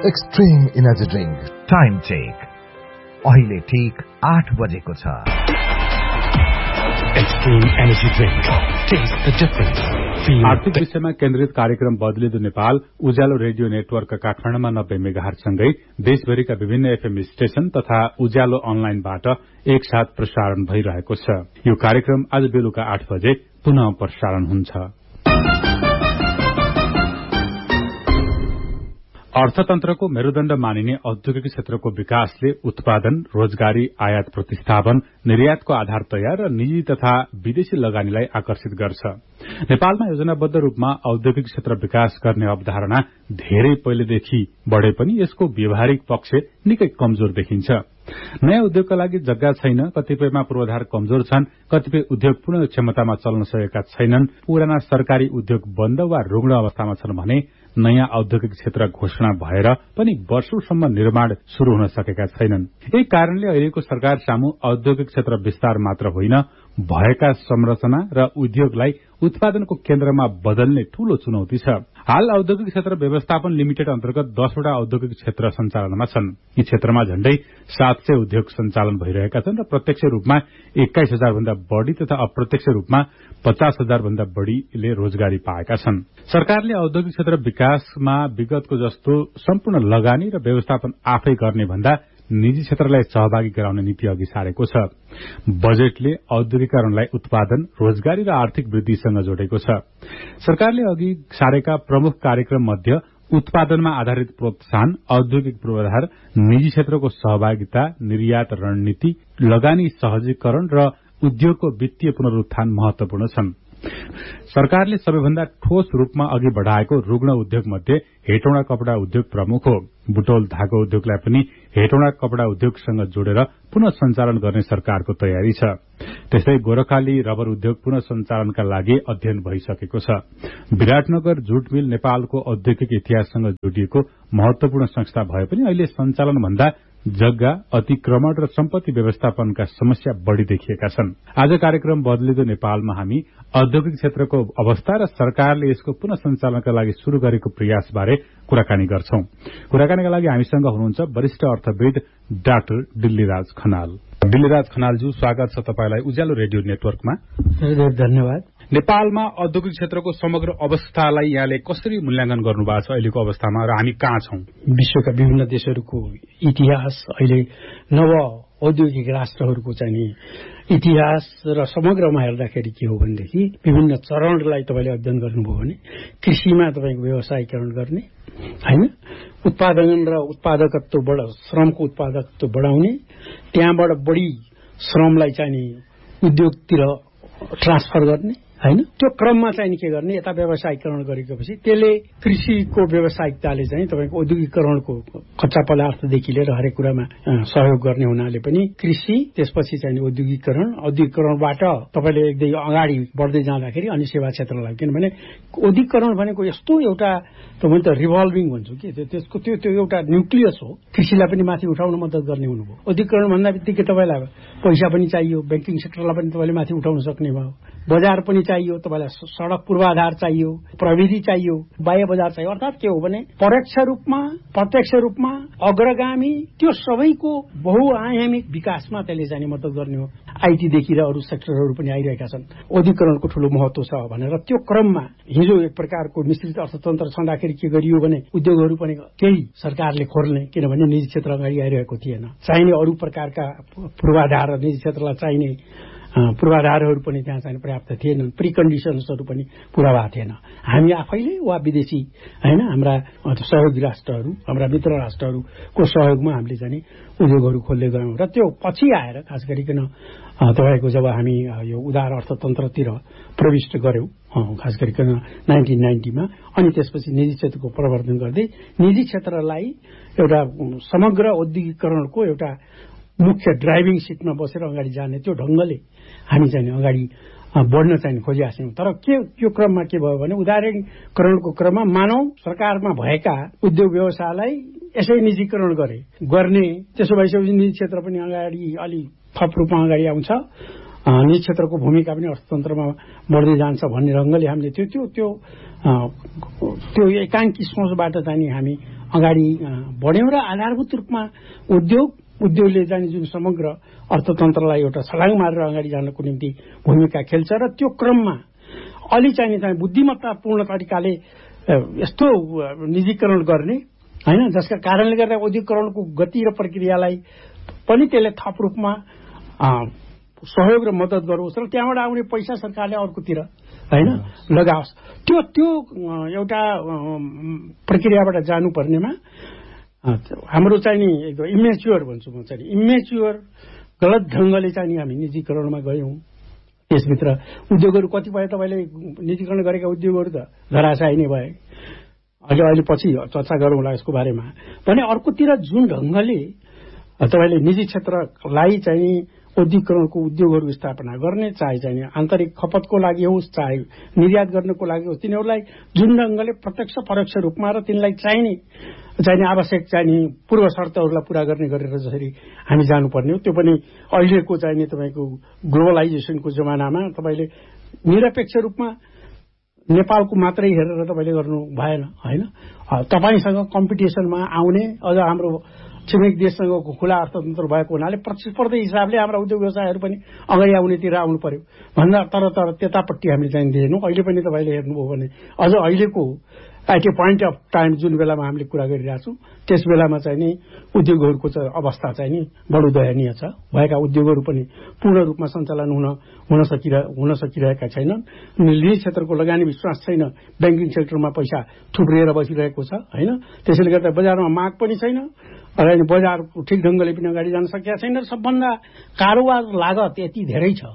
Extreme energy drink. Time check अहिले ठीक 8 बजेको छ। Extreme energy drink, test the difference. आर्थिक विषयमा केन्द्रित कार्यक्रम बदलिदो नेपाल उज्यालो रेडियो नेटवर्क काठमाडौँमा 90 मेगाहर्ज सँगै देशभरिका विभिन्न एफएम स्टेशन तथा उज्यालो अनलाइनबाट एकसाथ प्रसारण भइरहेको छ। यो कार्यक्रम आज बेलुका 8 बजे पुनः प्रसारण हुन्छ। अर्थतन्त्रको मेरुदण्ड मानिने औद्योगिक क्षेत्रको विकासले उत्पादन, रोजगारी, आयात प्रतिस्थापन, निर्यातको आधार तयार र निजी तथा विदेशी लगानीलाई आकर्षित गर्छ। नेपालमा योजनाबद्ध रूपमा औद्योगिक क्षेत्र विकास गर्ने अवधारणा धेरै पहिलेदेखि बढे पनि यसको व्यवहारिक पक्ष निकै कमजोर देखिन्छ। नयाँ उद्योगका लागि जग्गा छैन, कतिपयमा पूर्वाधार कमजोर छन्, कतिपय उद्योग पूर्ण क्षमतामा चल्न सकेका छैनन्, पुराना सरकारी उद्योग बन्द वा रुग्ण अवस्थामा छन् भने नयाँ औद्योगिक क्षेत्र घोषणा भएर पनि वर्षौंसम्म निर्माण शुरू हुन सकेका छैनन्। यही कारणले अहिलेको सरकार सामु औद्योगिक क्षेत्र विस्तार मात्र होइन, भएका संरचना र उद्योगलाई उत्पादनको केन्द्रमा बदल्ने ठूलो चुनौती छ। हाल औद्योगिक क्षेत्र व्यवस्थापन लिमिटेड अन्तर्गत 10 वटा औद्योगिक क्षेत्र सञ्चालनमा छन्। यी क्षेत्रमा झण्डै 700 उद्योग सञ्चालन भइरहेका छन् र प्रत्यक्ष रूपमा 21,000 भन्दा बढ़ी तथा अप्रत्यक्ष रूपमा 50,000 भन्दा बढ़ीले रोजगारी पाएका छन्। सरकारले औद्योगिक क्षेत्र विकासमा विगतको जस्तो सम्पूर्ण लगानी र व्यवस्थापन आफै गर्ने भन्दा निजी क्षेत्रलाई सहभागी गराउने नीति अघि सारेको छ। बजेटले औद्योगिकरणलाई उत्पादन, रोजगारी र आर्थिक वृद्धिसँग जोडेको छ। सरकारले अघि सारेका प्रमुख कार्यक्रम मध्ये उत्पादनमा आधारित प्रोत्साहन, औद्योगिक पूर्वाधार, निजी क्षेत्रको सहभागिता, निर्यात रणनीति, लगानी सहजीकरण र उद्योगको वित्तीय पुनरुत्थान महत्वपूर्ण छन्। सरकारले सबैभन्दा ठोस रूपमा अघि बढ़ाएको रुग्ण उद्योग मध्ये हेटौँडा कपड़ा उद्योग प्रमुख हो। बुटोल धागो उद्योगलाई पनि हेटौँडा कपड़ा उद्योगसँग जोडेर पुनः सञ्चालन गर्ने सरकारको तयारी छ। त्यस्तै गोरखाली रबर उद्योग पुनः सञ्चालनका लागि अध्ययन भइसकेको छ। विराटनगर जुट मिल नेपालको औद्योगिक इतिहाससँग जोडिएको महत्वपूर्ण संस्था भए पनि अहिले सञ्चालन भन्दा जग्गा, अतिक्रमण र सम्पत्ति व्यवस्थापनका समस्या बढ़ी देखिएका छन्। आज कार्यक्रम बदलिदो नेपालमा हामी औद्योगिक क्षेत्रको अवस्था र सरकारले यसको पुनः सञ्चालनका लागि शुरू गरेको प्रयासबारे कुराकानी गर्छौं। कुराकानीका लागि हामीसँग हुनुहुन्छ वरिष्ठ अर्थविद डाक्टर दिल्लीराज खनाल। दिल्लीराज खनालज्यू, स्वागत छ तपाईलाई उज्यालो रेडियो नेटवर्कमा। धन्यवाद। नेपालमा औद्योगिक क्षेत्रको समग्र अवस्थालाई यहाँले कसरी मूल्याङ्कन गर्नुभएको छ अहिलेको अवस्थामा र हामी कहाँ छौं? विश्वका विभिन्न देशहरूको इतिहास, अहिले नव औद्योगिक राष्ट्रहरूको चाहिँ इतिहास र समग्रमा हेर्दाखेरि के हो भनेदेखि विभिन्न चरणलाई तपाईले अध्ययन गर्नुभयो भने कृषिमा तपाईको व्यवसायीकरण गर्ने हैन, उत्पादन र उत्पादकत्वबाट श्रमको उत्पादकत्व बढाउने, त्यहाँबाट बढी श्रमलाई चाहिँ उद्योगतिर ट्रान्सफर गर्ने हैन, त्यो क्रममा चाहिँ के गर्ने, यता व्यवसायीकरण गरेपछि त्यसले कृषिको व्यावसायिकताले चाहिँ तपाईको औद्योगिकरणको कच्चा पदार्थदेखि लिएर हरेक कुरामा सहयोग गर्ने हुनाले पनि कृषि, त्यसपछि चाहिँ औद्योगिकरणबाट तपाईले एकदमै अगाडि बढ्दै जाँदाखेरि अनि सेवा क्षेत्रलाई, किनभने औद्योगिकरण भनेको यस्तो एउटा तपाईँ त रिभल्भिङ भन्छु कि त्यसको त्यो एउटा न्युक्लियस हो। कृषिलाई पनि माथि उठाउन मद्दत गर्ने हुनुभयो। औद्योगिकरण भन्दा बित्तिकै तपाईलाई पैसा पनि चाहियो, ब्याङ्किङ सेक्टरलाई पनि तपाईले माथि उठाउन सक्ने भयो, बजार पनि चाहियो, तपाईलाई सड़क पूर्वाधार चाहियो, प्रविधि चाहियो, बाह्य बजार चाहियो। अर्थात के हो भने परोक्ष रूपमा प्रत्यक्ष रूपमा अग्रगामी त्यो सबैको बहुआयामिक विकासमा त्यसले जाने मद्दत गर्ने हो। आईटीदेखि र अरू सेक्टरहरू पनि आइरहेका छन्। औद्योगिकरणको ठूलो महत्व छ भनेर त्यो क्रममा हिजो एक प्रकारको मिश्रित अर्थतन्त्र छँदाखेरि के गरियो भने उद्योगहरू पनि केही सरकारले खोल्ने, किनभने निजी क्षेत्र अगाडि आइरहेको थिएन। चाहिने अरू प्रकारका पूर्वाधार र निजी क्षेत्रलाई चाहिने पूर्वाधारहरू पनि त्यहाँ चाहिँ पर्याप्त थिएनन्, प्रिकन्डिसन्सहरू पनि पूरा भएको थिएन। हामी आफैले वा विदेशी हैन हाम्रा सहयोगी राष्ट्रहरू, हाम्रा मित्र राष्ट्रहरूको सहयोगमा हामीले चाहिँ उद्योगहरू खोल्दै गयौं र त्यो पछि आएर खास गरिकन तपाईको जब हामी यो उदार अर्थतन्त्रतिर प्रविष्ट गर्यौं, खास गरिकन 1990 मा, अनि त्यसपछि निजी क्षेत्रको प्रवर्धन गर्दै निजी क्षेत्रलाई एउटा समग्र औद्योगिकरणको एउटा मुख्य ड्राइभिङ सिटमा बसेर अगाडि जाने त्यो ढंगले हामी चाहिँ अगाडि बढ्न चाहिँ खोजिरहेका छौं। तर यो क्रममा के भयो भने उदारीकरणको क्रममा मानव सरकारमा भएका उद्योग व्यवसायलाई यसै निजीकरण गर्ने, त्यसो भइसकेपछि निजी क्षेत्र पनि अगाडि अलि थप रूपमा अगाडि आउँछ। निजी क्षेत्रको भूमिका पनि अर्थतन्त्रमा बढ्दै जान्छ भन्ने रङ्गले हामीले त्यो एकाङ्की सोचबाट चाहिँ हामी अगाडि बढ्यौँ र आधारभूत रूपमा उद्योगले चाहिँ जुन समग्र अर्थतन्त्रलाई एउटा छलाङ मारेर अगाडि जानको निम्ति भूमिका खेल्छ र त्यो क्रममा अलि चाहिँ बुद्धिमत्तापूर्ण तरिकाले यस्तो निजीकरण गर्ने हैन जसका कारणले गर्दा औद्योगिकरणको गति र प्रक्रियालाई पनि त्यसले थप रूपमा सहयोग र मद्दत गरोस् र त्यहाँबाट आउने पैसा सरकारले अर्कोतिर हैन लगाओस् त्यो एउटा प्रक्रियाबाट जानुपर्नेमा हाम्रो चाहिँ नि एकदम इमेच्योर भन्छु म चाहिँ इमेच्योर गलत ढंगले चाहिँ हामी निजीकरणमा गयौं त्यसभित्र उद्योगहरू कतिपय तपाईले निजीकरण गरेका उद्योगहरू त धराशायी नै भए अहिले पछि चर्चा गरौँला यसको बारेमा भने अर्कोतिर जुन ढंगले तपाईले निजी क्षेत्रलाई चाहिँ औद्योगिकरणको उद्योगहरू स्थापना गर्ने चाहे चाहिँ आन्तरिक खपतको लागि होस् चाहे निर्यात गर्नको लागि होस् तिनीहरूलाई जुन ढंगले प्रत्यक्ष परोक्ष रूपमा र तिनलाई चाहिने आवश्यक चाहिने पूर्व शर्तहरूलाई पूरा गर्ने गरेर जसरी हामी जानुपर्ने हो त्यो पनि अहिलेको चाहिने तपाईको ग्लोबलाइजेसनको जमानामा तपाईले निरपेक्ष रूपमा नेपालको मात्रै हेरेर तपाईले गर्नु भएन हैन तपाईसँग कम्पिटिसनमा आउने अझ हाम्रो छिमेक देशसँगको खुला अर्थतन्त्र भएको हुनाले प्रतिस्पर्धी हिसाबले हाम्रा उद्योग व्यवसायहरू पनि अगाडि आउनेतिर आउनु पर्यो भन्दा तर त्यतापट्टि हामीले चाहिँ दिएनौं अहिले पनि तपाईले हेर्नुभयो भने अझ अहिलेको at A point of time जुन बेलामा हामीले कुरा गरिरहेका छौं त्यस बेलामा चाहिँ नि उद्योगहरूको अवस्था चाहिँ नि बडो दयनीय छ भएका उद्योगहरू पनि पूर्ण रूपमा सञ्चालन हुन सकिरहेका छैनन् निजी क्षेत्रको लगानी विश्वास छैन बैंकिङ सेक्टरमा पैसा थुप्रिएर बसिरहेको छ हैन त्यसैले गर्दा बजारमा माग पनि छैन अनि बजार ठीक ढंगले पनि अगाडि जान सकेका छैन र सबभन्दा कारोबार लागत यति धेरै छ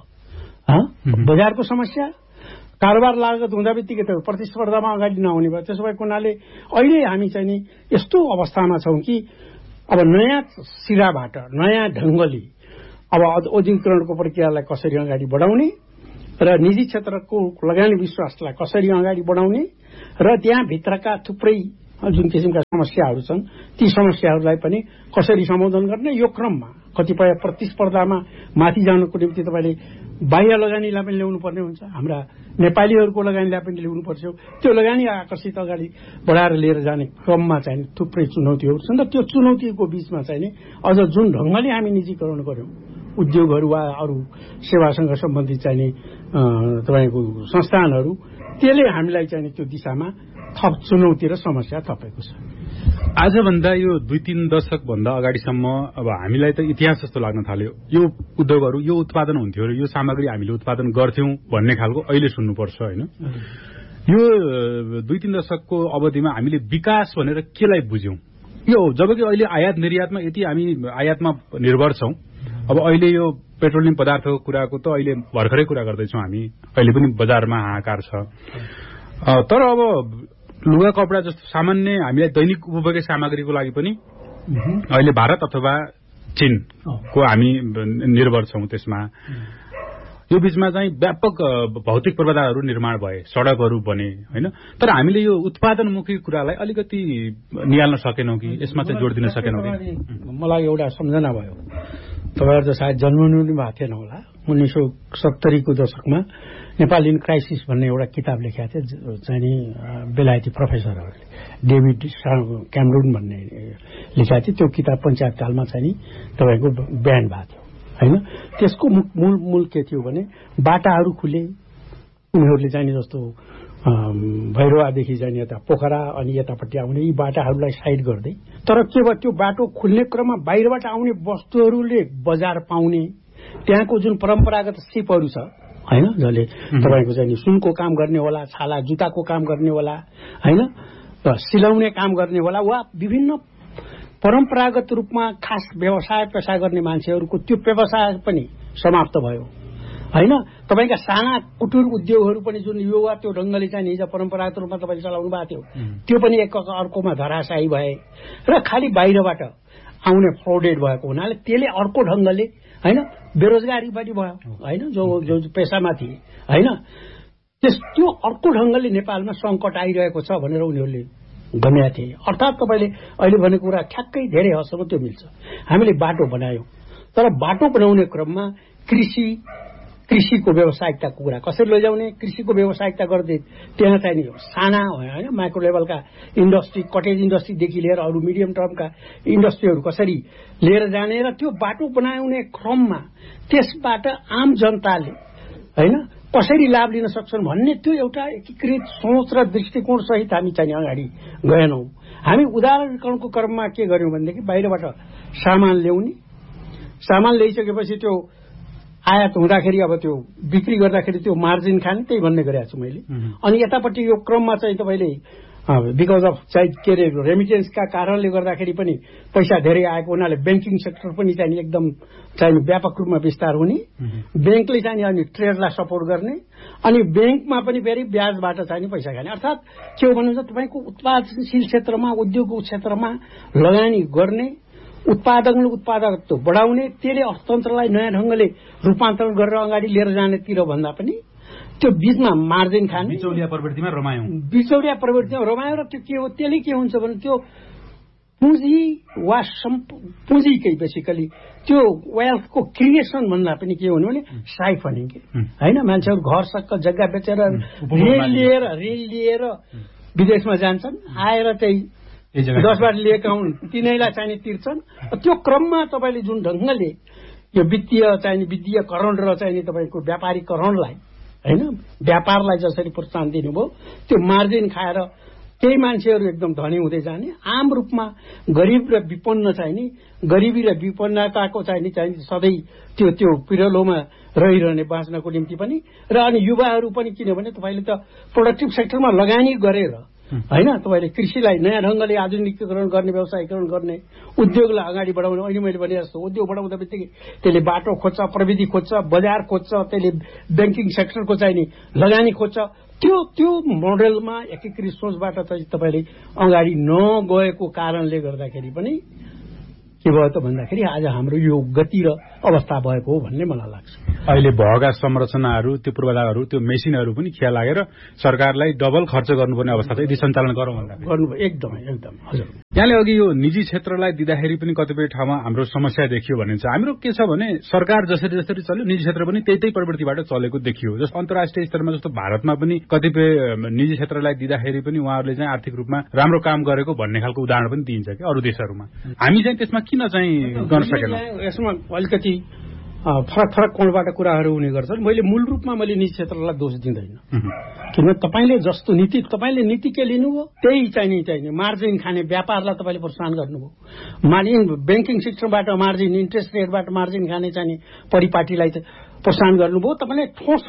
बजारको समस्या कारोबार लागत हुँदाबित्तिकै त प्रतिस्पर्धामा अगाडि नआउने भयो त्यसो भएको हुनाले अहिले हामी चाहिँ नि यस्तो अवस्थामा छौं कि अब नयाँ सिराबाट नयाँ ढंगले अब औद्योगिकरणको प्रक्रियालाई कसरी अगाडि बढाउने र निजी क्षेत्रको लगानी विश्वासलाई कसरी अगाडि बढाउने र त्यहाँ भित्रका थुप्रै जुन किसिमका समस्याहरू छन् ती समस्याहरूलाई पनि कसरी सम्बोधन गर्ने यो क्रममा कतिपय प्रतिस्पर्धामा माथि जानको निम्ति तपाईले बाह्य लगानीलाई पनि ल्याउनु पर्ने हुन्छ हाम्रा नेपालीहरूको लगानीलाई पनि ल्याउनु पर्छ त्यो लगानी आकर्षित अगाडि बढाएर लिएर जाने क्रममा चाहिँ थुप्रै चुनौतीहरू छन् र त्यो चुनौतीको बीचमा चाहिँ अझ जुन ढंगले हामी निजीकरण गर्यौं उद्योगहरू वा अरू सेवासँग सम्बन्धित चाहिँ तपाईको संस्थानहरू त्यसले हामीलाई चाहिँ त्यो दिशामा थप चुनौती र समस्या थपेको छ आजभन्दा यो 2-3 दशक भन्दा अगाडिसम्म अब हामीलाई त इतिहास जस्तो लाग्न थाल्यो यो उद्योगहरू यो उत्पादन हुन्थ्यो र यो सामग्री हामीले उत्पादन गर्थ्यौं भन्ने खालको अहिले सुन्नुपर्छ हैन यो 2-3 दशकको अवधिमा हामीले विकास भनेर केलाई बुझ्यौं यो जबकि अहिले आयात निर्यातमा यति हामी आयातमा निर्भर छौं अब अहिले यो पेट्रोलियम पदार्थको कुराको त अहिले भर्खरै कुरा गर्दैछौं हामी अहिले पनि बजारमा हाहाकार छ तर अब लुगा कपडा जस्तो सामान्य हामीलाई दैनिक उपभोग्य सामग्रीको लागि पनि अहिले भारत अथवा चीनको हामी निर्भर छौं त्यसमा यो बीचमा चाहिँ व्यापक भौतिक पूर्वाधारहरू निर्माण भए सडकहरू बने हैन तर हामीले यो उत्पादनमुखी कुरालाई अलिकति निहाल्न सकेनौं कि यसमा चाहिँ जोड दिन सकेनौं कि मलाई एउटा सम्झना भयो तपाईहरु त सायद जन्मनु पनि भएको थिएन होला 1970 को दशकमा नेपाल इन क्राइसिस भन्ने एउटा किताब लेखेका थिए चाहिँ बेलायती प्रोफेसरहरूले डेभिड क्यामरून भन्ने लेखेका थिए त्यो किताब पञ्चायत कालमा चाहिँ तपाईको ब्यान भएको थियो हैन त्यसको मूल के थियो भने बाटाहरू खुले उनीहरूले चाहिँ जस्तो भैरवादेखि चाहिँ यता पोखरा अनि यतापट्टि आउने यी बाटाहरूलाई साइड गर्दै तर के भयो त्यो बाटो खुल्ने क्रममा बाहिरबाट आउने वस्तुहरूले बजार पाउने त्यहाँको जुन परम्परागत सिपहरू छ हैन जसले तपाईको चाहिँ सुनको काम गर्ने होला छाला जुत्ताको काम गर्ने होला हैन सिलाउने काम गर्ने होला वा विभिन्न परम्परागत रूपमा खास व्यवसाय पेशा गर्ने मान्छेहरूको त्यो व्यवसाय पनि समाप्त भयो हैन तपाईका साना कुटीर उद्योगहरू पनि जुन युवा त्यो ढंगले चाहिँ हिजो परम्परागत रूपमा तपाईले चलाउनु भएको थियो त्यो पनि एक अर्कोमा धराशायी भए र खाली बाहिरबाट आउने फ्रडेड भएको हुनाले त्यसले अर्को ढंगले हैन बेरोजगारी पनि भयो हैन जो पेशामा थिए हैन त्यो अर्को ढंगले नेपालमा संकट आइरहेको छ भनेर उनीहरूले भनेका थिए अर्थात् तपाईले अहिले भनेको कुरा ठ्याक्कै धेरै हदसम्म त्यो मिल्छ हामीले बाटो बनायौं तर बाटो बनाउने क्रममा कृषि कृषिको व्यावसायिकताको कुरा कसरी लैजाउने, कृषिको व्यावसायिकता गर्दै त्यहाँ चाहिँ नि साना होइन माइक्रो लेभलका इन्डस्ट्री, कटेज इन्डस्ट्रीदेखि लिएर अरू मिडियम टर्मका इन्डस्ट्रीहरू कसरी लिएर जाने र त्यो बाटो बनाउने क्रममा त्यसबाट आम जनताले होइन कसरी लाभ लिन सक्छन् भन्ने त्यो एउटा एकीकृत सोच र दृष्टिकोण सहित हामी चाहिँ अगाडि गएनौं। हामी उदाहरणको क्रममा के गर्यौं भनेदेखि बाहिरबाट सामान ल्याउने, सामान ल्याइसकेपछि त्यो आयात हुँदाखेरि अब त्यो बिक्री गर्दाखेरि त्यो मार्जिन खाने त्यही भन्ने गरेको छु मैले। अनि यतापट्टि यो क्रममा चाहिँ तपाईँले बिकज अफ चाहिँ के अरे रेमिटेन्सका कारणले गर्दाखेरि पनि पैसा धेरै आएको हुनाले ब्याङ्किङ सेक्टर पनि चाहिँ एकदम चाहिँ व्यापक रूपमा विस्तार हुने, ब्याङ्कले चाहिँ अनि ट्रेडलाई सपोर्ट गर्ने, अनि ब्याङ्कमा पनि फेरि ब्याजबाट चाहिँ पैसा खाने। अर्थात् के हो भन्नुहुन्छ तपाईँको उत्पादनशील क्षेत्रमा, उद्योगको क्षेत्रमा लगानी गर्ने, उत्पादकत्व बढाउने, त्यसले अर्थतन्त्रलाई नयाँ ढंगले रूपान्तरण गरेर अगाडि लिएर जानेतिर भन्दा पनि त्यो बीचमा मार्जिन खाने, बिचौलिया प्रवृत्तिमा रमायो र त्यो के हो त्यसले के हुन्छ भने त्यो पुँजी वा पुँजीकै बेसिकली त्यो वेल्थको क्रिएसन भन्दा पनि के हुने भने साइफनिङ के होइन। मान्छेहरू घर सक्क जग्गा बेचेर ऋण लिएर विदेशमा जान्छन्, आएर चाहिँ 10 लिएका हुन् तिनैलाई चाहिँ तिर्छन्। त्यो क्रममा तपाईँले जुन ढंगले यो वित्तीयकरण र चाहिँ तपाईँको व्यापारीकरणलाई होइन व्यापारलाई जसरी प्रोत्साहन दिनुभयो त्यो मार्जिन खाएर केही मान्छेहरू एकदम धनी हुँदै जाने, आम रूपमा गरिब र विपन्न चाहिँ नि गरिबी र विपन्नताको चाहिँ सधैँ त्यो पिरलोमा रहिरहने बाँच्नको निम्ति पनि र अनि युवाहरू पनि किनभने तपाईँले त प्रोडक्टिभ सेक्टरमा लगानी गरेर होइन तपाईँले कृषिलाई नयाँ ढंगले आधुनिकीकरण गर्ने, व्यवसायीकरण गर्ने, उद्योगलाई अगाडि बढाउने। अहिले मैले भने जस्तो उद्योग बढाउँदा बित्तिकै त्यसले बाटो खोज्छ, प्रविधि खोज्छ, बजार खोज्छ, त्यसले ब्याङ्किङ सेक्टरको चाहिँ नि लगानी खोज्छ। त्यो मोडेलमा एकीकृत सोचबाट चाहिँ तपाईँले अगाडि नगएको कारणले गर्दाखेरि पनि के भयो त भन्दाखेरि आज हाम्रो यो गति र अवस्था भएको हो भन्ने मलाई लाग्छ। अहिले भएका संरचनाहरू, त्यो पूर्वाधारहरू, त्यो मेसिनहरू पनि खिया लागेर सरकारलाई डबल खर्च गर्नुपर्ने अवस्था छ। यदि सञ्चालन गरौँ भन्दा एकदम हजुर। यहाँले अघि यो निजी क्षेत्रलाई दिँदाखेरि पनि कतिपय ठाउँमा हाम्रो समस्या देखियो भनिन्छ। हाम्रो के छ भने सरकार जसरी चल्यो निजी क्षेत्र पनि त्यही प्रवृत्तिबाट चलेको देखियो। जस्तो अन्तर्राष्ट्रिय स्तरमा जस्तो भारतमा पनि कतिपय निजी क्षेत्रलाई दिँदाखेरि पनि उहाँहरूले चाहिँ आर्थिक रूपमा राम्रो काम गरेको भन्ने खालको उदाहरण पनि दिइन्छ कि अरू देशहरूमा। हामी चाहिँ त्यसमा किन चाहिँ गर्न सकेनौँ? यसमा अलिकति फरक कोणबाट कुराहरू हुने गर्छन्। मैले मूल रूपमा निजी क्षेत्रलाई दोष दिँदैन, किनभने तपाईँले नीति के लिनुभयो त्यही चाहिने मार्जिन खाने व्यापारलाई तपाईँले प्रोत्साहन गर्नुभयो। Margin banking सेक्टरबाट margin, interest रेटबाट margin खाने चाहिँ परिपाटीलाई प्रोत्साहन गर्नुभयो। तपाईँले ठोस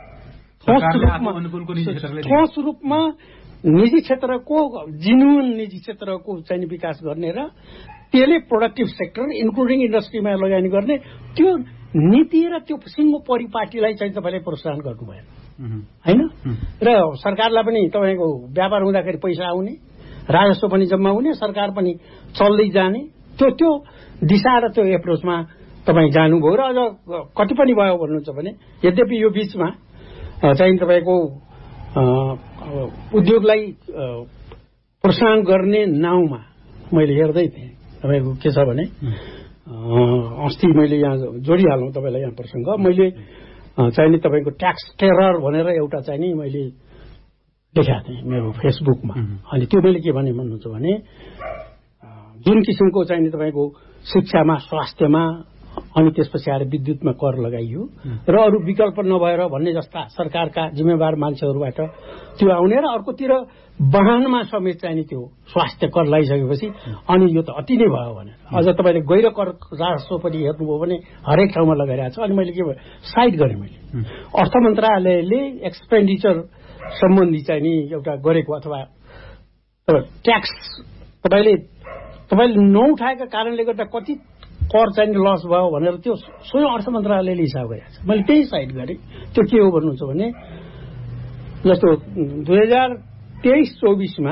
रूपमा निजी क्षेत्रको जिन्युन निजी क्षेत्रको चाहिँ विकास गर्ने र त्यसले प्रोडक्टिभ सेक्टर इन्क्लुडिङ इन्डस्ट्रीमा लगानी गर्ने त्यो नीति र त्यो सिङ्गो परिपाटीलाई चाहिँ तपाईँले प्रोत्साहन गर्नुभयो होइन। र सरकारलाई पनि तपाईँको व्यापार हुँदाखेरि पैसा आउने, राजस्व पनि जम्मा हुने, सरकार पनि चल्दै जाने, त्यो दिशा र त्यो एप्रोचमा तपाईँ जानुभयो। र अझ कति पनि भयो भन्नुहुन्छ भने यद्यपि यो बीचमा चाहिँ तपाईँको उद्योगलाई प्रोत्साहन गर्ने नाउँमा मैले हेर्दै थिएँ तपाईँको के छ भने अस्ति मैले यहाँ जोडिहालौँ तपाईँलाई यहाँ प्रसङ्ग। मैले चाहिँ नि तपाईँको ट्याक्स टेरर भनेर एउटा चाहिँ नि मैले देखाएको थिएँ मेरो फेसबुकमा। अनि त्यो मैले के भने भन्नुहुन्छ भने जुन किसिमको चाहिँ नि तपाईँको शिक्षामा, स्वास्थ्यमा अनि त्यसपछि आएर विद्युतमा कर लगाइयो र अरू विकल्प नभएर भन्ने जस्ता सरकारका जिम्मेवार मान्छेहरूबाट त्यो आउने र अर्कोतिर वाहनमा समेत चाहिँ त्यो स्वास्थ्य कर लगाइसकेपछि अनि यो त अति नै भयो भने अझ तपाईँले गैर कर राजस्व पनि हेर्नुभयो भने हरेक ठाउँमा लगाइरहेको छ। अनि मैले के साइड गरेँ, मैले अर्थ मन्त्रालयले एक्सपेन्डिचर सम्बन्धी चाहिँ नि एउटा गरेको अथवा ट्याक्स तपाईँले नउठाएका कारणले गर्दा कति कर चाहिँ लस भयो भनेर त्यो स्वयं अर्थ मन्त्रालयले हिसाब गरेको छ। मैले त्यही साइड गरेँ। त्यो के हो भन्नुहुन्छ भने जस्तो 2023-24मा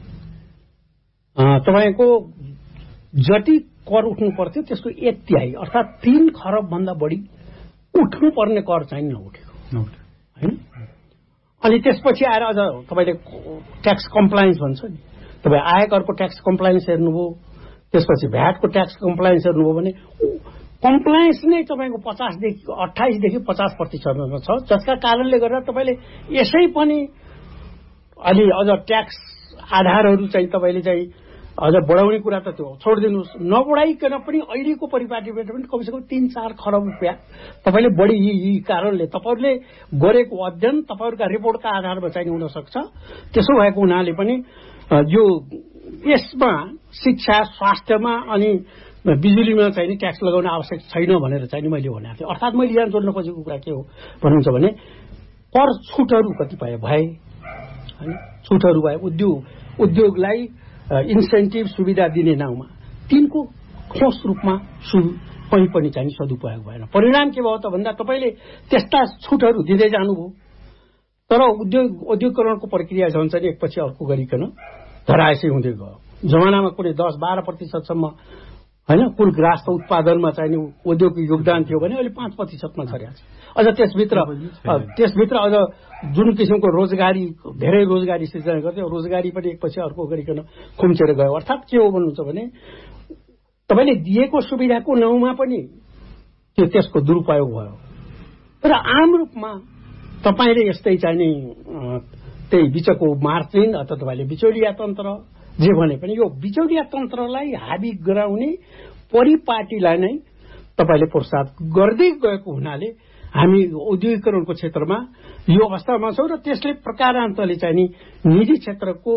तपाईँको जति कर उठ्नु पर्थ्यो त्यसको 1/3 अर्थात् 3 खरब भन्दा बढी उठ्नु पर्ने कर चाहिँ नउठेको होइन। अनि त्यसपछि आएर अझ तपाईँले ट्याक्स कम्प्लायन्स भन्छ नि, तपाईँ आयकरको ट्याक्स कम्प्लायन्स हेर्नुभयो, त्यसपछि भ्याटको ट्याक्स कम्प्लायन्स हेर्नुभयो भने कम्प्लायन्स नै तपाईँको 28 देखि 50% छ, जसका कारणले गर्दा तपाईँले यसै पनि अलि अझ ट्याक्स आधारहरू चाहिँ तपाईँले चाहिँ अझ बढाउने कुरा त त्यो छोडिदिनुहोस्, नबढाइकन पनि अहिलेको परिपाटीबाट पनि कमसेकम 3-4 खरब रुपियाँ तपाईँले बढी यी कारणले तपाईँहरूले गरेको अध्ययन तपाईँहरूका रिपोर्टका आधारमा चाहिँ हुन सक्छ। त्यसो भएको हुनाले पनि यो यसमा शिक्षा, स्वास्थ्यमा अनि बिजुलीमा चाहिँ ट्याक्स लगाउन आवश्यक छैन भनेर चाहिँ मैले भनेको थिएँ। अर्थात् मैले यहाँ जोड्न खोजेको कुरा के हो भन्नुहुन्छ भने कर छुटहरू कतिपय भए हैन, छुटहरू भए उद्योगलाई इन्सेन्टिभ सुविधा दिने नाउँमा तिनको ठोस रूपमा कहीँ पनि चाहिँ सदुपयोग भएन। परिणाम के भयो त भन्दा तपाईँले त्यस्ता छुटहरू दिँदै जानुभयो तर औद्योगिकरणको प्रक्रिया झन् चाहिँ एकपछि अर्को गरिकन धरायसै हुँदै गयो। जमानामा कुनै 10-12% हैन कुल ग्रास उत्पादनमा चाहिँ उद्योगको योगदान थियो भने अहिले 5%मा झरेको छ। अझ त्यसभित्र अझ जुन किसिमको रोजगारी, धेरै रोजगारी सृजना गर्थ्यो, रोजगारी पनि एकपछि अर्को गरिकन खुम्चेर गयो। अर्थात् के हो भन्नुहुन्छ भने तपाईँले दिएको सुविधाको नाउँमा पनि त्यसको दुरुपयोग भयो। तर आम रूपमा तपाईँले यस्तै चाहिँ त्यही बिचको मार्जिन अथवा तपाईँले बिचौलिया तन्त्र जे भने पनि यो बिचौलिया तन्त्रलाई हाबी गराउने परिपाटीलाई नै तपाईँले प्रोत्साहन गर्दै गएको हुनाले हामी औद्योगिकरणको क्षेत्रमा यो अवस्थामा छौँ र त्यसले प्रकारान्तरले चाहिँ नि निजी क्षेत्रको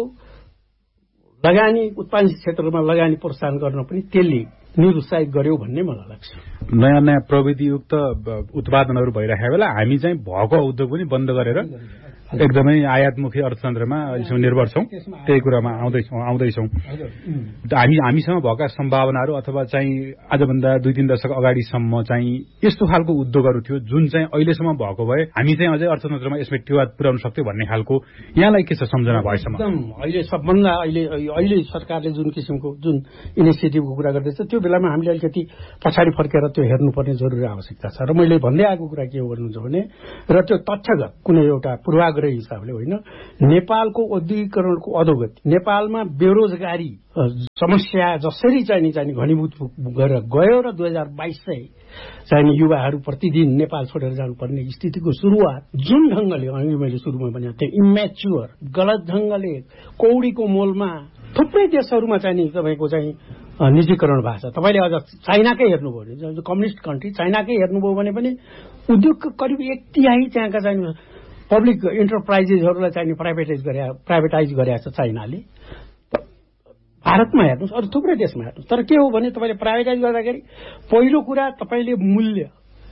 लगानी, उत्पादन क्षेत्रमा लगानी प्रोत्साहन गर्न पनि त्यसले निरुत्साहित गर्यो भन्ने मलाई लाग्छ। नयाँ नयाँ प्रविधियुक्त उत्पादनहरू भइरहेको बेला हामी चाहिँ भएको उद्योग पनि बन्द गरेर एकदमै आयातमुखी अर्थतन्त्रमा निर्भर छौं। त्यही कुरामा आउँदैछौं। हामीसँग भएका सम्भावनाहरू अथवा चाहिँ आजभन्दा 2-3 दशक अगाडिसम्म चाहिँ यस्तो खालको उद्योगहरू थियो जुन चाहिँ अहिलेसम्म भएको भए हामी चाहिँ अझै अर्थतन्त्रमा यसमा टेवा पुर्याउन सक्थ्यो भन्ने खालको यहाँलाई के छ सम्झना भएसम्म? अहिले सबभन्दा अहिले सरकारले जुन किसिमको जुन इनिसिएटिभको कुरा गर्दैछ त्यो बेलामा हामीले अलिकति पछाडि फर्केर त्यो हेर्नुपर्ने जरुरी आवश्यकता छ। र मैले भन्दै आएको कुरा के हो भन्नुहुन्छ भने र त्यो तथ्यगत कुनै एउटा पूर्वाग्रह हिसाबले होइन, नेपालको औद्योगिकरणको अधोगति, नेपालमा बेरोजगारी समस्या जसरी चाहिँ घनीभूत गरेर गयो र 2022 चाहिँ युवाहरू प्रतिदिन नेपाल छोडेर जानुपर्ने स्थितिको सुरुवात जुन ढंगले अघि मैले सुरुमा भनेको थिएँ इम्याच्योर गलत ढंगले कौडीको मोलमा थुप्रै देशहरूमा चाहिँ तपाईँको चाहिँ निजीकरण भएको छ। तपाईँले अझ चाइनाकै हेर्नुभयो भने कम्युनिस्ट कन्ट्री चाइनाकै हेर्नुभयो भने पनि उद्योगको करिब 1/3 त्यहाँका चाहिँ पब्लिक इन्टरप्राइजेसहरूलाई चाहिँ प्राइभेटाइज गरेको छ चाइनाले। भारतमा हेर्नुहोस्, अरू थुप्रै देशमा हेर्नुहोस्। तर के हो भने तपाईँले प्राइभेटाइज गर्दाखेरि पहिलो कुरा तपाईँले मूल्य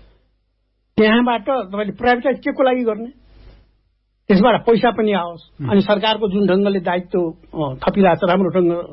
त्यहाँबाट तपाईँले प्राइभेटाइज के को लागि गर्ने, त्यसबाट पैसा पनि आओस् अनि सरकारको जुन ढंगले दायित्व थपिरहेको छ राम्रो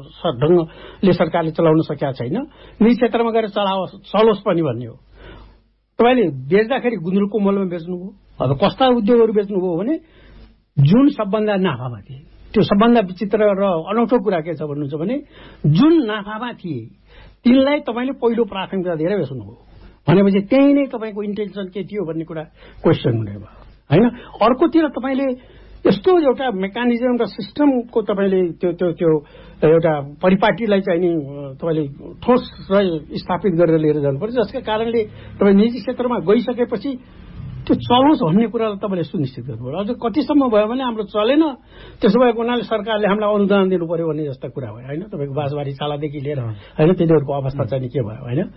ढंगले सरकारले चलाउन सकेका छैन, निजी क्षेत्रमा गएर चलोस् पनि भन्ने हो। तपाईँले बेच्दाखेरि गुन्द्रुकको मोलमा बेच्नुभयो। अब कस्ता उद्योगहरू बेच्नुभयो भने जुन सबभन्दा नाफामा थिए, त्यो सबभन्दा विचित्र र अनौठो कुरा के छ भन्नुहुन्छ भने जुन नाफामा थिए तिनलाई तपाईँले पहिलो प्राथमिकता दिएर बेच्नुभयो भनेपछि त्यही नै तपाईँको इन्टेन्सन के थियो भन्ने कुरा क्वेसन हुने भयो हैन। अर्कोतिर तपाईँले यस्तो एउटा मेकानिजम र सिस्टमको तपाईँले त्यो एउटा परिपाटीलाई चाहिँ नि तपाईँले ठोस स्थापित गरेर लिएर जानुपर्छ जसका कारणले तपाईँ निजी क्षेत्रमा गइसकेपछि त्यो चलोस् भन्ने कुरालाई तपाईँले सुनिश्चित गर्नुपर्छ। अझ कतिसम्म भयो भने हाम्रो चलेन, त्यसो भएको हुनाले सरकारले हामीलाई अनुदान दिनु पर्यो भन्ने जस्ता कुरा भयो होइन। तपाईँको बाँसबारी चालादेखि लिएर होइन तिनीहरूको अवस्था चाहिँ के भयो होइन।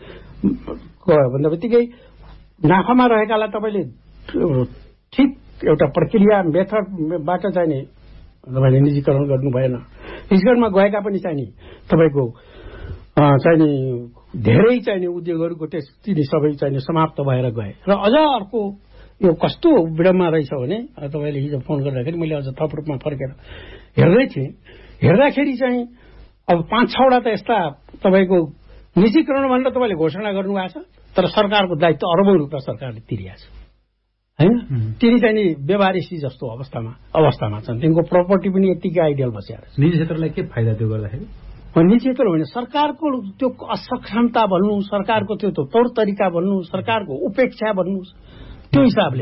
गयो भन्दा बित्तिकै नाफामा रहेकालाई तपाईँले ठिक एउटा प्रक्रिया मेथडबाट चाहिँ नि तपाईँले निजीकरण गर्नु भएन। निजीकरणमा गएका पनि चाहिँ नि तपाईँको चाहिँ नि धेरै चाहिँ नि उद्योगहरूको तिनी सबै चाहिँ नि समाप्त भएर गए। र अझ अर्को यो कस्तो विडम्बना रहेछ भने तपाईँले हिजो फोन गर्दाखेरि मैले अझ थप रूपमा फर्केर हेर्दै थिएँ। हेर्दाखेरि चाहिँ अब 5-6वटा त यस्ता तपाईँको निजीकरण भनेर तपाईँले घोषणा गर्नुभएको छ तर सरकारको दायित्व अरबौं रुपियाँ सरकारले तिरिएको छ हैन। तिनी चाहिँ नि व्यवहारिसी जस्तो अवस्थामा छन्। तिनको प्रपर्टी पनि यतिकै आइडियल बसेर निजी क्षेत्रलाई के फाइदा त्यो गर्दाखेरि? निजी क्षेत्र होइन, सरकारको त्यो असक्षमता भन्नु, सरकारको त्यो तौर तरिका भन्नु, सरकारको उपेक्षा भन्नु, त्यो हिसाबले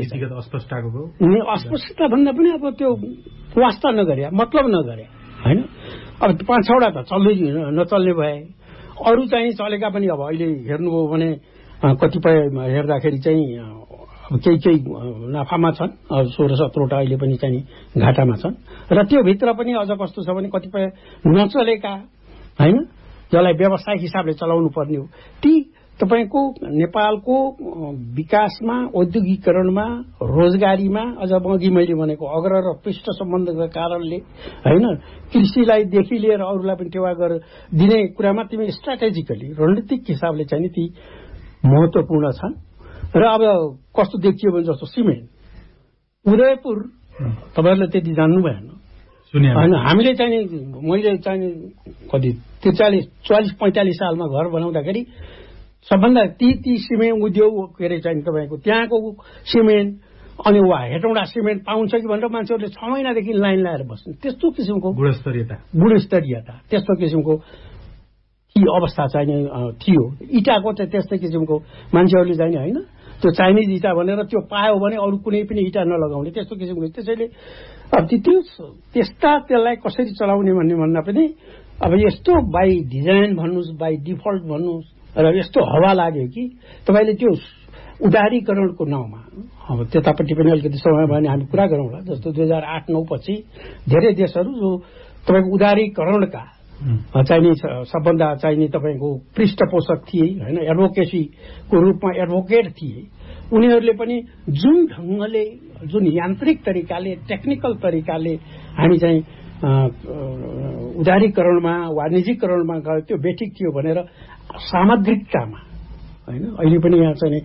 अस्पष्टता भन्दा पनि अब त्यो वास्ता नगरे, मतलब नगरे होइन। अब 5-6वटा त चल्दै नचल्ने भए, अरू चाहिँ चलेका पनि अब अहिले हेर्नुभयो भने कतिपय हेर्दाखेरि चाहिँ केही नाफामा छन्, 16-17 अहिले पनि चाहिँ घाटामा छन्। र त्यो भित्र पनि अझ कस्तो छ भने कतिपय नचलेका हैन, जसलाई व्यावसायिक हिसाबले चलाउनु पर्ने हो, ती तपाईको नेपालको विकासमा, औद्योगिकरणमा, रोजगारीमा, अझ अघि मैले भनेको अग्र र पृष्ठ सम्बन्धका कारणले हैन, कृषिलाई देखि लिएर अरूलाई पनि टेवा गरेर दिने कुरामा तिमी स्ट्राटेजिकली रणनीतिक हिसाबले चाहिँ ती महत्त्वपूर्ण छन्। र अब कस्तो देखियो भने जस्तो सिमेन्ट उदयपुर तपाईहरुले त्यति जान्नु भएन हैन। हामीले चाहिँ मैले चाहिँ कति 43-45 सालमा घर बनाउँदाखेरि सबभन्दा ती सिमेन्ट उद्योग के अरे चाहिँ तपाईँको त्यहाँको सिमेन्ट अनि वा हेटौँडा सिमेन्ट पाउँछ कि भनेर मान्छेहरूले 6 महिनादेखि लाइन लगाएर बस्ने, त्यस्तो किसिमको गुणस्तरीयता त्यस्तो किसिमको अवस्था चाहिँ थियो। इँटाको चाहिँ त्यस्तै किसिमको मान्छेहरूले चाहिँ होइन, त्यो चाइनिज इँटा भनेर त्यो पायो भने अरू कुनै पनि इँटा नलगाउने त्यस्तो किसिमको। त्यसैले अब त्यसलाई कसरी चलाउने भन्दा पनि अब यस्तो बाई डिजाइन भन्नुहोस्, बाई डिफल्ट भन्नुहोस्, र यस्तो हावा लाग्यो कि तपाईले त्यो उदारीकरणको नाउँमा अब त्यतापट्टि पनि अलिकति समय भयो भने हामी कुरा गरौँला। जस्तो 2008-9 पछि धेरै देशहरू जो तपाईको उदारीकरणका चाहिने सबभन्दा चाहिने तपाईको पृष्ठपोषक थिए हैन, एडभोकेसीको रूपमा एडभोकेट थिए, उनीहरूले पनि जुन ढंगले, जुन यान्त्रिक तरिकाले, टेक्निकल तरिकाले हामी चाहिँ उदारीकरणमा वा निजीकरणमा गयो त्यो बेठिक थियो भनेर सामग्रिकतामा हैन अहिले पनि यहाँ चाहिँ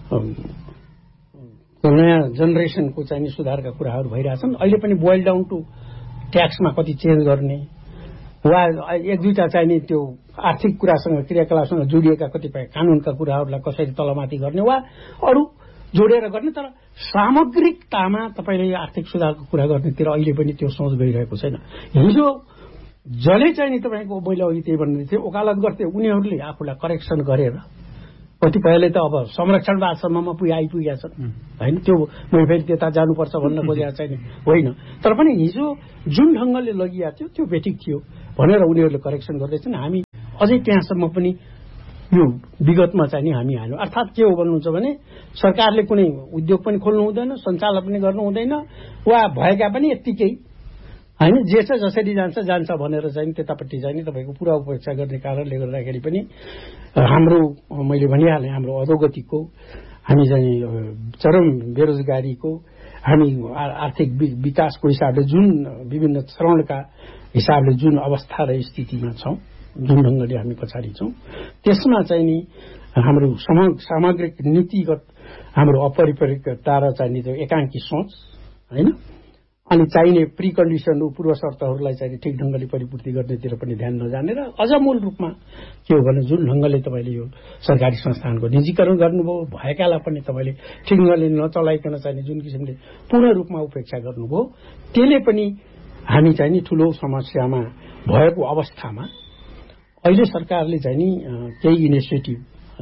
नयाँ जेनेरेसनको चाहिँ सुधारका कुराहरू भइरहेछन्। अहिले पनि बोइल डाउन टु ट्याक्समा कति चेन्ज गर्ने वा एक दुईटा चाहिने त्यो आर्थिक कुरासँग, क्रियाकलापसँग जोडिएका कतिपय कानूनका कुराहरूलाई कसरी तलमाथि गर्ने वा अरू जोडेर गर्ने, तर सामग्रिकतामा तपाईले आर्थिक सुधारको कुरा गर्नेतिर अहिले पनि त्यो सोच गइरहेको छैन। हिजो जसले चाहिँ नि तपाईको मैले अघि त्यही भन्दै थिएँ वकालत गर्थे, उनीहरूले आफूलाई करेक्सन गरेर कतिपयले त अब संरक्षणवादसम्ममा आइपुगेका छन् हैन। त्यो मैले फेरि त्यता जानुपर्छ भन्न खोजेको चाहिँ होइन, तर पनि हिजो जुन ढंगले लगिएको थियो त्यो बेठिक थियो भनेर उनीहरूले करेक्सन गर्दैछन्। हामी अझै त्यहाँसम्म पनि यो विगतमा चाहिँ नि हामी हाल्यौं। अर्थात् के हो भन्नुहुन्छ भने सरकारले कुनै उद्योग पनि खोल्नु हुँदैन, सञ्चालन पनि गर्नु हुँदैन, वा भएका पनि यतिकै हैन, जे छ जसरी जान्छ भनेर चाहिँ त्यतापट्टि चाहिँ तपाईको पुरा उपेक्षा गर्ने कारणले गर्दाखेरि पनि हाम्रो मैले भनिहालेँ हाम्रो अधोगतिको, हामी चाहिँ चरम बेरोजगारीको, हामी आर्थिक विकासको हिसाबले जुन विभिन्न चरणका हिसाबले जुन अवस्था र स्थितिमा छौं, जुन ढंगले हामी पछाडि छौं, त्यसमा चाहिँ नि हाम्रो सामग्रिक नीतिगत हाम्रो अपरिपक्वता र चाहिँ त्यो एकाङ्की सोच हैन, अनि चाहिने प्रिकन्डिसन पूर्व शर्तहरूलाई चाहिँ ठिक ढंगले परिपूर्ति गर्नेतिर पनि ध्यान नजाने र अझ मूल रूपमा के हो भने जुन ढंगले तपाईले यो सरकारी संस्थानको निजीकरण गर्नुभयो, भएकालाई पनि तपाईले ठिक ढंगले नचलाइकन चाहिँ जुन किसिमले पूर्ण रूपमा उपेक्षा गर्नुभयो, त्यसले पनि हामी चाहिँ नि ठूलो समस्यामा भएको अवस्थामा अहिले सरकारले चाहिँ नि केही इनिसिएटिभ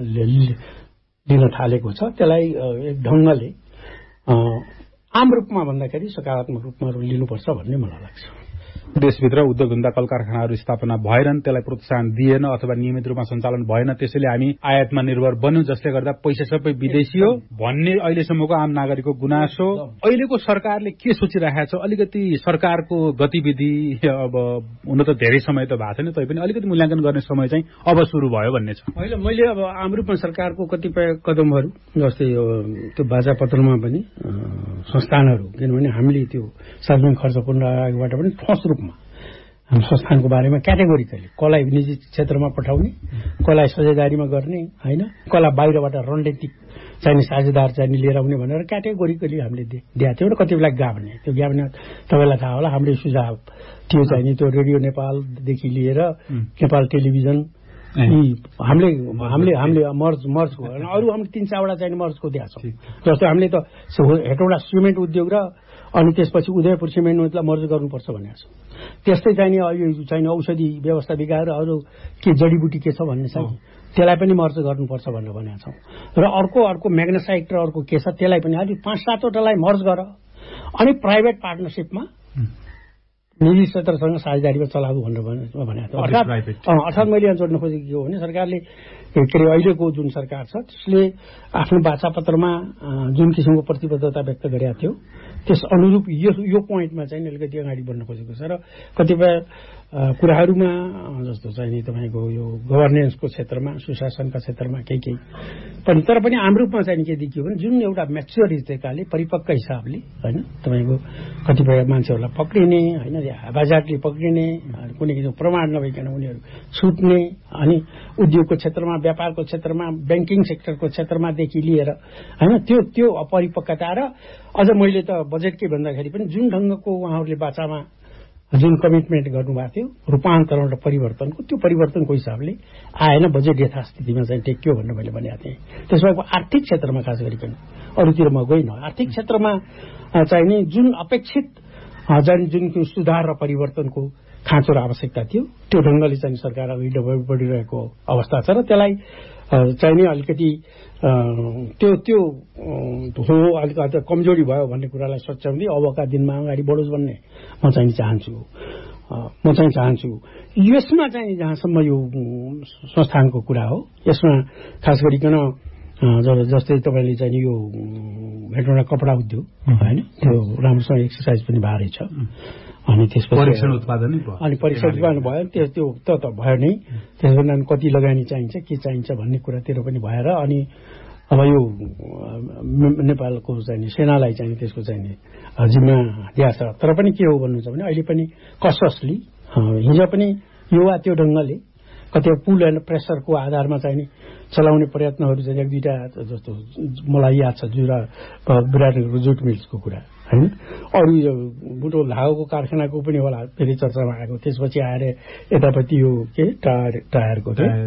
लिन थालेको छ। त्यसलाई एक ढंगले आम रूपमा भन्दाखेरि सकारात्मक रूपमा लिनुपर्छ भन्ने मलाई लाग्छ। देशभित्र उद्योग धन्दा कल कारखानाहरू स्थापना भएनन्, त्यसलाई प्रोत्साहन दिएन अथवा नियमित रूपमा सञ्चालन भएन, त्यसैले हामी आयातमा निर्भर बन्यौं, जसले गर्दा पैसा सबै विदेशी हो भन्ने अहिलेसम्मको आम नागरिकको गुनासो। अहिलेको सरकारले के सोचिरहेको छ? अलिकति सरकारको गतिविधि अब हुन त धेरै समय त भएको छैन, तैपनि अलिकति मूल्याङ्कन गर्ने समय चाहिँ अब सुरु भयो भन्ने छ। अहिले मैले अब आम रूपमा सरकारको कतिपय कदमहरू जस्तै त्यो बाजापत्रमा पनि संस्थानहरू, किनभने हामीले त्यो सार्वजनिक खर्च पुनरायोगबाट पनि ठोस रूपमा हाम्रो संस्थानको बारेमा क्याटेगोरिकली कसलाई निजी क्षेत्रमा पठाउने, कसलाई साझेदारीमा गर्ने हैन, कसलाई बाहिरबाट रणनीतिक चाहिने साझेदार चाहिँ लिएर आउने भनेर क्याटेगोरिकली हामीले दिएको थियौँ र कति बेला गाभ्ने। त्यो गाभ्ने तपाईँलाई थाहा होला, हाम्रो सुझाव थियो चाहिँ त्यो रेडियो नेपालदेखि लिएर नेपाल टेलिभिजन हामीले मर्जको अरू हामीले 3-4वटा चाहिँ मर्जको दिएका छौँ। जस्तो हामीले त हेटौँडा सिमेन्ट उद्योग र अनि त्यसपछि उदयपुर सिमेन्टलाई मर्ज गर्नुपर्छ भनेको छौँ। त्यस्तै चाहिँ अहिले चाहिँ औषधि व्यवस्था विकाएर अरू के जडीबुटी के छ भन्ने छ त्यसलाई पनि मर्ज गर्नुपर्छ भनेर भनेका छौँ। र अर्को म्याग्नेसाइट र अर्को के छ त्यसलाई पनि अलि 5-7वटालाई मर्ज गर अनि प्राइभेट पार्टनरसिपमा निजी क्षेत्रसँग साझेदारीमा चलाऊ भनेर भनेको थियो। अर्थात् मैले यहाँ जोड्न खोजेको के हो भने सरकारले के अरे अहिलेको जुन सरकार छ त्यसले आफ्नो वाचापत्रमा जुन किसिमको प्रतिबद्धता व्यक्त गरेका थियो त्यस अनुरूप यो पोइन्टमा चाहिँ अलिकति अगाडि बढ्न खोजेको छ र कतिपय कुराहरूमा जस्तो चाहिँ तपाईँको यो गभर्नेन्सको क्षेत्रमा सुशासनका क्षेत्रमा केही पनि तर पनि आम रूपमा चाहिँ के देखियो भने जुन एउटा म्याच्योर तरिकाले परिपक्व हिसाबले होइन तपाईँको कतिपय मान्छेहरूलाई पक्रिने होइन हावाजाटले पक्रिने कुनै किसिमको प्रमाण नभइकन उनीहरू छुट्ने अनि उद्योगको क्षेत्रमा व्यापारको क्षेत्रमा ब्याङ्किङ सेक्टरको क्षेत्रमादेखि लिएर होइन त्यो अपरिपक्वता र अझ मैले त बजेटकै भन्दाखेरि पनि जुन ढङ्गको उहाँहरूले बाचामा जुन कमिटमेन्ट गर्नुभएको थियो रूपान्तरण र परिवर्तनको त्यो परिवर्तनको हिसाबले आएन बजेट यथास्थितिमा चाहिँ टेक्यो भनेर मैले भनेको थिएँ। त्यसो भए आर्थिक क्षेत्रमा खास गरिकन अरूतिर म गइन आर्थिक क्षेत्रमा चाहिँ नि जुन अपेक्षित जुन सुधार र परिवर्तनको खाँचो र आवश्यकता थियो त्यो ढङ्गले चाहिँ सरकार अघि बढिरहेको अवस्था छ र त्यसलाई चाहिँ नि अलिकति त्यो हो अलिकति कमजोरी भयो भन्ने कुरालाई सच्याउँदै अबका दिनमा अगाडि बढोस् भन्ने म चाहिँ चाहन्छु। यसमा चाहिँ जहाँसम्म यो संस्थानको कुरा हो यसमा खास गरिकन जस्तै तपाईँले चाहिँ यो भेटौँडा कपडा उद्योग होइन त्यो राम्रोसँग एक्सर्साइज पनि भएरै छ अनि त्यसपछि परीक्षण उत्पादन भयो त्यो त भयो नै त्यसमा कति लगानी चाहिन्छ के चाहिन्छ भन्ने कुरातिर पनि भएर अनि अब यो नेपालको चाहिँ सेनालाई चाहिँ त्यसको चाहिँ जिम्मा दिएको छ तर पनि के हो भन्नुहुन्छ भने अहिले पनि कसली हिजो पनि यो वा त्यो ढङ्गले कतिपय पुल एन्ड प्रेसरको आधारमा चाहिँ नि चलाउने प्रयत्नहरू चाहिँ एक दुईवटा जस्तो मलाई याद छ विराटको जुट मिल्सको कुरा होइन अरू यो बुटोल धागोको कारखानाको पनि होला फेरि चर्चामा आएको त्यसपछि आएर यतापट्टि यो के टायरको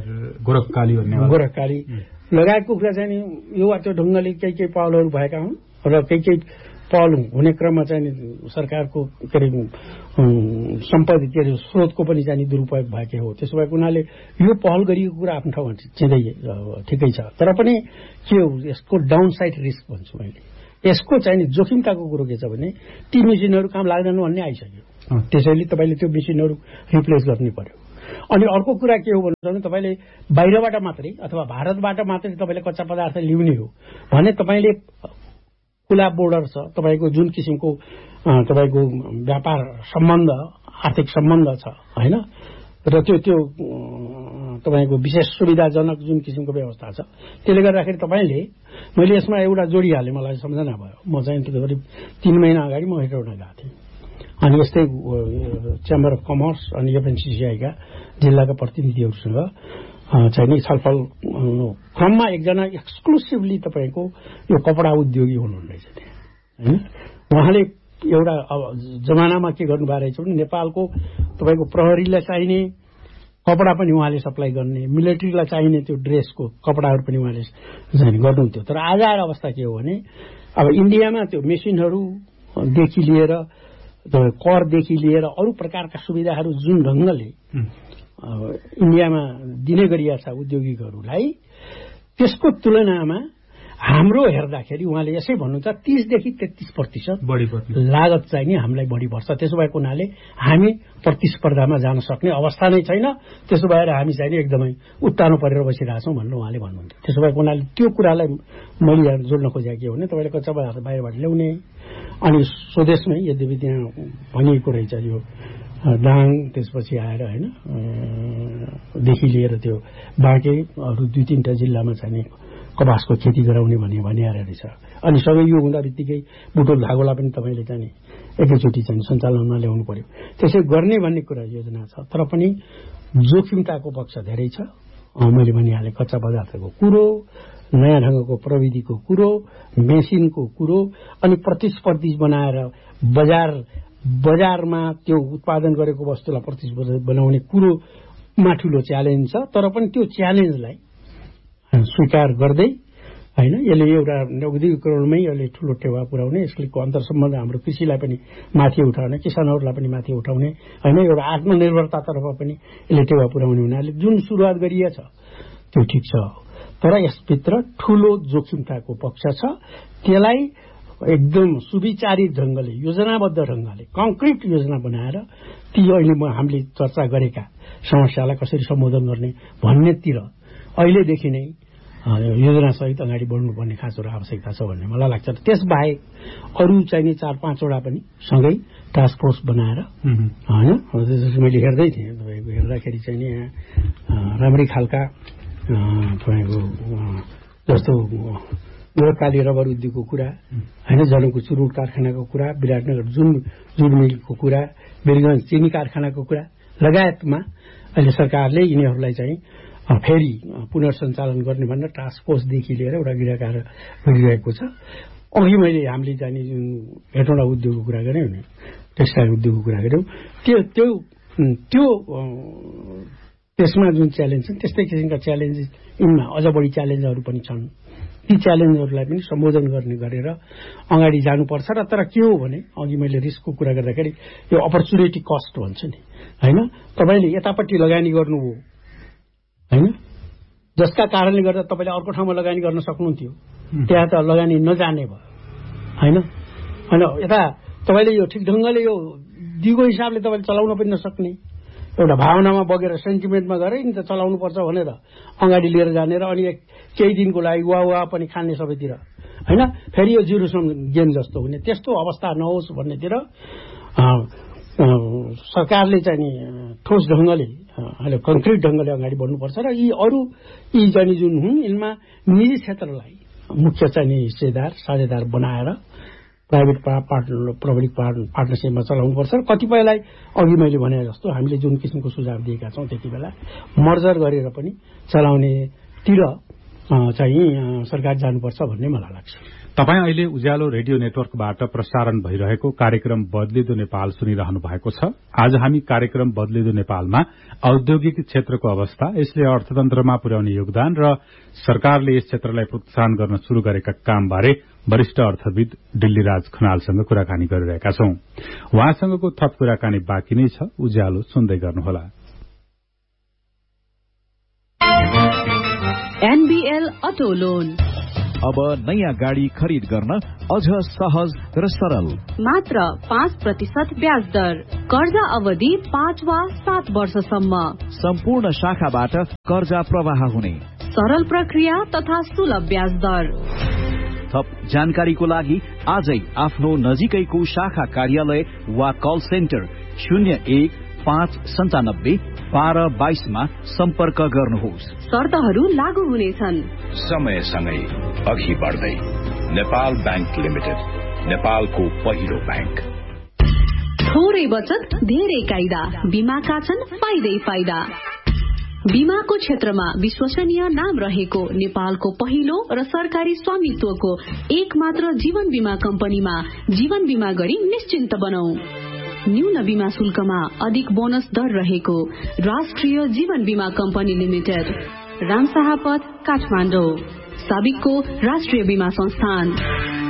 गोरखकाली लगायतको कुरा चाहिँ नि यो वा त्यो ढङ्गले केही पहलहरू भएका हुन् र केही पहल हुने क्रममा चाहिँ सरकारको के अरे सम्पत्ति के अरे स्रोतको पनि चाहिँ दुरुपयोग भएकै हो। त्यसो भएको हुनाले यो पहल गरिएको कुरा आफ्नो ठाउँमा ठिकै छ तर पनि के हो यसको डाउन साइड रिस्क भन्छु मैले यसको चाहिँ जोखिमताको कुरो के छ भने ती मेसिनहरू काम लाग्दैन भन्ने आइसक्यो त्यसैले तपाईँले त्यो मेसिनहरू रिप्लेस गर्नै पर्यो। अनि अर्को कुरा के हो भने तपाईँले बाहिरबाट मात्रै अथवा भारतबाट मात्रै तपाईँले कच्चा पदार्थ ल्याउने हो भने तपाईँले खुला बोर्डर छ तपाईँको जुन किसिमको तपाईँको व्यापार सम्बन्ध आर्थिक सम्बन्ध छ होइन र त्यो तपाईँको विशेष सुविधाजनक जुन किसिमको व्यवस्था छ त्यसले गर्दाखेरि तपाईँले मैले यसमा एउटा जोडिहालेँ मलाई सम्झना भयो म चाहिँ करिब 3 महिना अगाडि म हेटौँडा गएको थिएँ अनि यस्तै च्याम्बर अफ कमर्स अनि एफएनसिसिआईका जिल्लाका प्रतिनिधिहरूसँग चाहिँ नि छलफल क्रममा एकजना एक्सक्लुसिभली तपाईँको यो कपडा उद्योगी हुनुहुँदैछ होइन उहाँले एउटा जमानामा के गर्नुभएको रहेछ भने नेपालको तपाईँको प्रहरीलाई चाहिने कपडा पनि उहाँले सप्लाई गर्ने मिलिट्रीलाई चाहिने त्यो ड्रेसको कपडाहरू पनि उहाँले चाहिँ गर्नुहुन्थ्यो तर आज आएर अवस्था के हो भने अब इन्डियामा त्यो मेसिनहरूदेखि लिएर करदेखि लिएर अरू प्रकारका सुविधाहरू जुन ढङ्गले इन्डियामा दिने गरिएको छ उद्योगिकहरूलाई त्यसको तुलनामा हाम्रो हेर्दाखेरि उहाँले यसै भन्नुहुन्छ 30 देखि 33% बढी लागत चाहिँ नि हामीलाई बढी पर्छ। त्यसो भएको हुनाले हामी प्रतिस्पर्धामा जान सक्ने अवस्था नै छैन त्यसो भएर हामी चाहिँ एकदमै उत्तानो परेर बसिरहेछौँ भनेर उहाँले भन्नुहुन्थ्यो। त्यसो भएको हुनाले त्यो कुरालाई मैले जोड्न खोजेको के हो भने तपाईँले कच्चा पदार्थ बाहिरबाट ल्याउने अनि स्वदेशमै यद्यपि त्यहाँ भनिएको रहेछ यो दाङ त्यसपछि आएर होइन देखि लिएर त्यो बाँके अरू 2-3 जिल्लामा चाहिँ कपासको खेती गराउने भनिआएर रहेछ अनि सबै यो हुँदा बित्तिकै बुटोल धागोलाई पनि तपाईँले चाहिँ एकैचोटि चाहिँ सञ्चालनमा ल्याउनु पर्यो त्यसै गर्ने भन्ने कुरा योजना छ तर पनि जोखिमताको पक्ष धेरै छ। मैले भनिहालेँ कच्चा पदार्थको कुरो नयाँ ढङ्गको प्रविधिको कुरो मेसिनको कुरो अनि प्रतिस्पर्धी बनाएर बजारमा त्यो उत्पादन गरेको वस्तुलाई प्रतिस्पर्धी बनाउने कुरोमा ठुलो च्यालेन्ज छ तर पनि त्यो च्यालेन्जलाई स्वीकार गर्दै होइन यसले एउटा औद्योगिकरणमै यसले ठुलो टेवा पुर्याउने यसले अन्तर्सम्बन्ध हाम्रो कृषिलाई पनि माथि उठाउने किसानहरूलाई पनि माथि उठाउने होइन एउटा आत्मनिर्भरतातर्फ पनि यसले टेवा पुर्याउने हुनाले जुन सुरुवात गरिएछ त्यो ठिक छ तर यसभित्र ठुलो जोखिमताको पक्ष छ त्यसलाई एकदम सुविचारित ढंगले योजनाबद्ध ढंगले कङ्क्रिट योजना बनाएर ती अहिले हामीले चर्चा गरेका समस्यालाई कसरी सम्बोधन गर्ने भन्नेतिर अहिलेदेखि नै योजनासहित अगाडि बढ्नुपर्ने खाँचो र आवश्यकता छ भन्ने मलाई लाग्छ। त्यसबाहेक अरू चाहिने 4-5 पनि सँगै टास्क फोर्स बनाएर होइन मैले हेर्दै थिएँ तपाईँको हेर्दाखेरि चाहिँ नि यहाँ राम्रै खालका तपाईँको जस्तो गोर्खाली रबर उद्योगको कुरा होइन जनकपुर चुरुट कारखानाको कुरा विराटनगर जुन मिलको कुरा वीरगञ्ज चिनी कारखानाको कुरा लगायतमा अहिले सरकारले यिनीहरूलाई चाहिँ फेरि पुनर्सञ्चालन गर्ने भनेर टास्क फोर्सदेखि लिएर एउटा गिराकार गरिरहेको छ। अघि मैले हामीले जाने जुन हेटौँडा उद्योगको कुरा गऱ्यौँ नि टेक्सटाइल उद्योगको कुरा गऱ्यौँ त्यो त्यसमा जुन च्यालेन्ज छन् त्यस्तै किसिमका च्यालेन्जेस यिनमा अझ बढी च्यालेन्जहरू पनि छन्। ती च्यालेन्जहरूलाई पनि सम्बोधन गर्ने गरेर अगाडि जानुपर्छ र तर के हो भने अघि मैले रिस्कको कुरा गर्दाखेरि यो अपर्च्युनिटी कस्ट भन्छ नि होइन तपाईँले यतापट्टि लगानी गर्नुभयो होइन जसका कारणले गर्दा तपाईँले अर्को ठाउँमा लगानी गर्न सक्नुहुन्थ्यो त्यहाँ त लगानी नजाने भयो होइन होइन यता तपाईँले यो ठिक ढङ्गले यो दिगो हिसाबले तपाईँले चलाउन पनि नसक्ने एउटा भावनामा बगेर सेन्टिमेन्टमा गएर नि त चलाउनुपर्छ भनेर अगाडि लिएर जाने र अनि केही दिनको लागि वा पनि खाने सबैतिर होइन फेरि यो जिरो सम गेम जस्तो हुने त्यस्तो अवस्था नहोस् भन्नेतिर सरकारले चाहिँ नि ठोस ढङ्गले अहिले कङ्क्रिट ढङ्गले अगाडि बढ्नुपर्छ र यी चाहिँ जुन हुन् यिनमा निजी क्षेत्रलाई मुख्य चाहिँ नि हिस्सेदार साझेदार बनाएर प्राइभेट पब्लिक पार्टनरसिपमा चलाउनुपर्छ र कतिपयलाई अघि मैले भने जस्तो हामीले जुन किसिमको सुझाव दिएका छौँ त्यति बेला मर्जर गरेर पनि चलाउनेतिर चाहिँ सरकार जानुपर्छ भन्ने मलाई लाग्छ। तपाईँ अहिले उज्यालो रेडियो नेटवर्कबाट प्रसारण भइरहेको कार्यक्रम बदलिदो नेपाल सुनिरहनु भएको छ। आज हामी कार्यक्रम बदलिदो नेपालमा औद्योगिक क्षेत्रको अवस्था, यसले अर्थतन्त्रमा पुर्याउने योगदान र सरकारले यस क्षेत्रलाई प्रोत्साहन गर्न शुरू गरेका कामबारे वरिष्ठ अर्थविद दिल्लीराज खनालसँग कुराकानी गरिरहेका छौं। उहाँसँगको थप कुराकानी बाँकी नै छ, उज्यालो सुन्दै गर्नुहोला। एनबीएल अटो लोन अब नयाँ गाडी खरिद गर्न अझ सहज र सरल, मात्र 5% ब्याज दर, कर्जा अवधि 5 वा 7 वर्षसम्म, सम्पूर्ण शाखाबाट कर्जा प्रवाह हुने सरल प्रक्रिया तथा सुलभ ब्याज दर। थप जानकारीको लागि आजै आफ्नो नजिकैको शाखा कार्यालय वा कल सेन्टर 01-597-1222 मा सम्पर्क गर्नुहोस्। शर्तहरू लागू हुनेछन्। समयसँगै अघि बढ्दै नेपाल बैंक लिमिटेड, नेपालको पहिलो बैंक। थोरै बचत धेरै कायदा, बीमाका छन् फाइदै फाइदा। बीमाको क्षेत्रमा विश्वसनीय नाम रहेको नेपालको पहिलो र सरकारी स्वामित्वको एक मात्र जीवन बीमा कम्पनीमा जीवन बीमा गरी निश्चिन्त बनौं। न्यून बीमा शुल्कमा अधिक बोनस दर रहेको राष्ट्रिय जीवन बीमा कम्पनी लिमिटेड, रामशाहपथ, काठमाडौँ, साबिकको राष्ट्रिय बीमा संस्थान।